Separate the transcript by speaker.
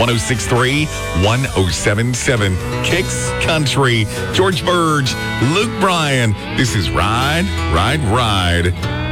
Speaker 1: 1063, 1077. Kicks Country. George Burge, Luke Bryan. This is Ride, Ride, Ride.